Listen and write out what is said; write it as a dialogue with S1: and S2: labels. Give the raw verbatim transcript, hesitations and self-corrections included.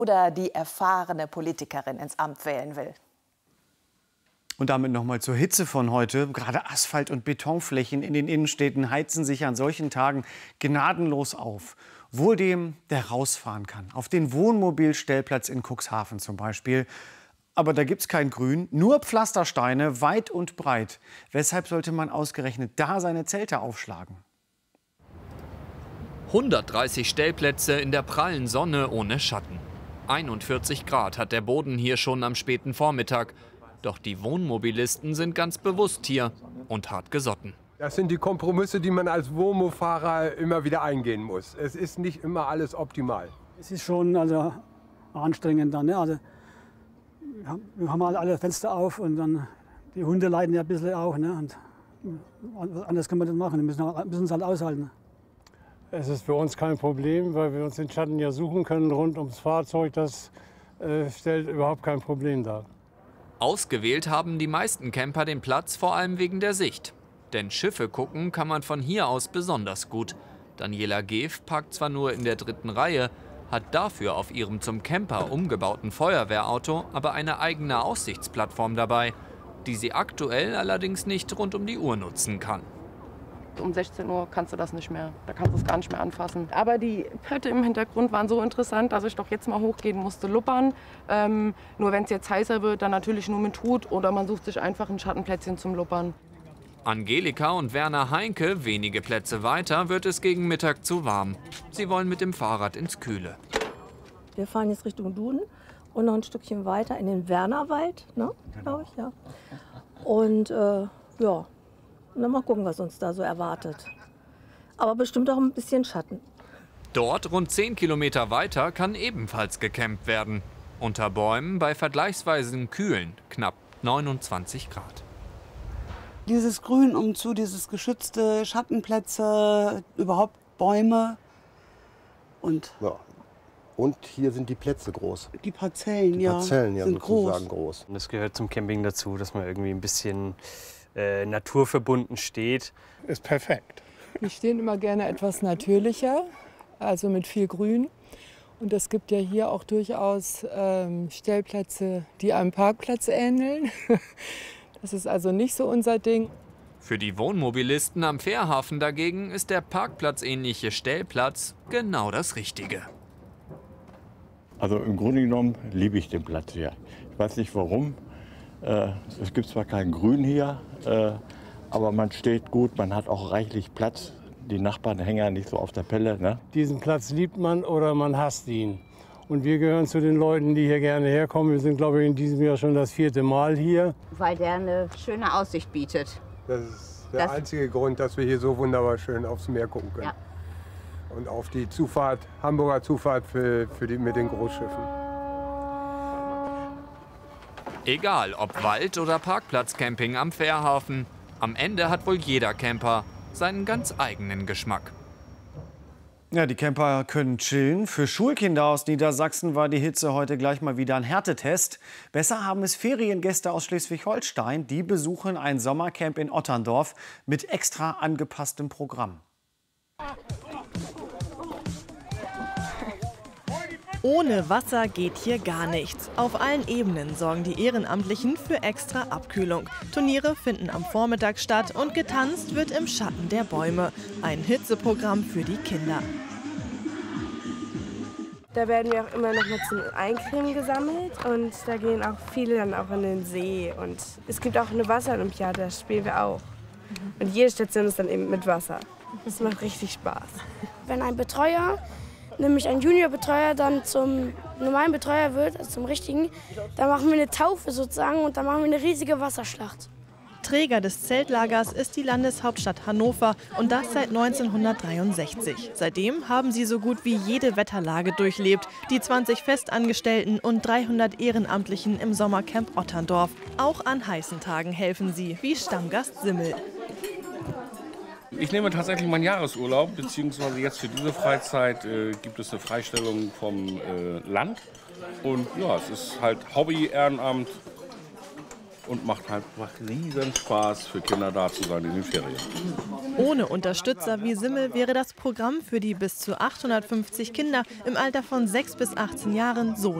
S1: oder die erfahrene Politikerin ins Amt wählen will.
S2: Und damit noch mal zur Hitze von heute. Gerade Asphalt- und Betonflächen in den Innenstädten heizen sich an solchen Tagen gnadenlos auf. Wohl dem, der rausfahren kann. Auf den Wohnmobilstellplatz in Cuxhaven zum Beispiel. Aber da gibt's kein Grün, nur Pflastersteine, weit und breit. Weshalb sollte man ausgerechnet da seine Zelte aufschlagen?
S3: hundertdreißig Stellplätze in der prallen Sonne ohne Schatten. einundvierzig Grad hat der Boden hier schon am späten Vormittag. Doch die Wohnmobilisten sind ganz bewusst hier und hart gesotten.
S4: Das sind die Kompromisse, die man als Wohnmofahrer immer wieder eingehen muss. Es ist nicht immer alles optimal.
S5: Es ist schon also anstrengend dann. Ne? Also, wir haben alle Fenster auf und dann die Hunde leiden ja ein bisschen auch. Ne? Und anders kann man das machen. Wir müssen, müssen es halt aushalten.
S6: Es ist für uns kein Problem, weil wir uns den Schatten ja suchen können rund ums Fahrzeug. Das äh, stellt überhaupt kein Problem dar.
S3: Ausgewählt haben die meisten Camper den Platz vor allem wegen der Sicht. Denn Schiffe gucken kann man von hier aus besonders gut. Daniela Geef parkt zwar nur in der dritten Reihe, hat dafür auf ihrem zum Camper umgebauten Feuerwehrauto aber eine eigene Aussichtsplattform dabei, die sie aktuell allerdings nicht rund um die Uhr nutzen kann.
S7: Um sechzehn Uhr kannst du das nicht mehr, da kannst du es gar nicht mehr anfassen. Aber die Pötte im Hintergrund waren so interessant, dass ich doch jetzt mal hochgehen musste, luppern. Ähm, nur wenn es jetzt heißer wird, dann natürlich nur mit Hut oder man sucht sich einfach ein Schattenplätzchen zum Luppern.
S3: Angelika und Werner Heinke, wenige Plätze weiter, wird es gegen Mittag zu warm. Sie wollen mit dem Fahrrad ins Kühle.
S8: Wir fahren jetzt Richtung Duden und noch ein Stückchen weiter in den Wernerwald, ne, glaube ich, ja. Und äh, ja. Und dann mal gucken, was uns da so erwartet. Aber bestimmt auch ein bisschen Schatten.
S3: Dort, rund zehn Kilometer weiter, kann ebenfalls gecampt werden. Unter Bäumen bei vergleichsweise kühlen, knapp neunundzwanzig Grad.
S9: Dieses Grün umzu, dieses geschützte Schattenplätze, überhaupt Bäume. Und,
S10: ja. Und hier sind die Plätze groß.
S9: Die Parzellen,
S10: die Parzellen,
S9: ja,
S10: ja,
S9: sind
S10: sozusagen
S9: groß.
S10: groß.
S11: Das gehört zum Camping dazu, dass man irgendwie ein bisschen Äh, naturverbunden steht.
S12: Ist perfekt.
S13: Wir stehen immer gerne etwas natürlicher, also mit viel Grün. Und es gibt ja hier auch durchaus ähm, Stellplätze, die einem Parkplatz ähneln. Das ist also nicht so unser Ding.
S3: Für die Wohnmobilisten am Fährhafen dagegen ist der parkplatzähnliche Stellplatz genau das Richtige.
S14: Also im Grunde genommen liebe ich den Platz hier. Ich weiß nicht warum. Es gibt zwar kein Grün hier, aber man steht gut, man hat auch reichlich Platz. Die Nachbarn hängen ja nicht so auf der Pelle. Ne?
S6: Diesen Platz liebt man oder man hasst ihn. Und wir gehören zu den Leuten, die hier gerne herkommen. Wir sind, glaube ich, in diesem Jahr schon das vierte Mal hier.
S15: Weil der eine schöne Aussicht bietet.
S4: Das ist der
S15: das
S4: einzige Grund, dass wir hier so wunderbar schön aufs Meer gucken können.
S15: Ja.
S4: Und auf die Zufahrt, Hamburger Zufahrt für, für die, mit den Großschiffen.
S3: Egal ob Wald- oder Parkplatzcamping am Fährhafen, am Ende hat wohl jeder Camper seinen ganz eigenen Geschmack.
S2: Ja, die Camper können chillen. Für Schulkinder aus Niedersachsen war die Hitze heute gleich mal wieder ein Härtetest. Besser haben es Feriengäste aus Schleswig-Holstein. Die besuchen ein Sommercamp in Otterndorf mit extra angepasstem Programm.
S16: Ohne Wasser geht hier gar nichts. Auf allen Ebenen sorgen die Ehrenamtlichen für extra Abkühlung. Turniere finden am Vormittag statt und getanzt wird im Schatten der Bäume. Ein Hitzeprogramm für die Kinder.
S17: Da werden wir auch immer noch mal zum Eincremen gesammelt und da gehen auch viele dann auch in den See. Und es gibt auch eine Wasserolympiade, das spielen wir auch. Und jede Station ist dann eben mit Wasser. Das macht richtig Spaß.
S18: Wenn ein Betreuer, nämlich ein Juniorbetreuer, dann zum normalen Betreuer wird, also zum richtigen, dann machen wir eine Taufe sozusagen und dann machen wir eine riesige Wasserschlacht.
S16: Träger des Zeltlagers ist die Landeshauptstadt Hannover und das seit neunzehnhundertdreiundsechzig. Seitdem haben sie so gut wie jede Wetterlage durchlebt. Die zwanzig Festangestellten und dreihundert Ehrenamtlichen im Sommercamp Otterndorf. Auch an heißen Tagen helfen sie, wie Stammgast Simmel.
S19: Ich nehme tatsächlich meinen Jahresurlaub, beziehungsweise jetzt für diese Freizeit äh, gibt es eine Freistellung vom äh, Land. Und ja, es ist halt Hobby, Ehrenamt und macht halt einfach riesen Spaß für Kinder da zu sein in den Ferien.
S16: Ohne Unterstützer wie Simmel wäre das Programm für die bis zu achthundertfünfzig Kinder im Alter von sechs bis achtzehn Jahren so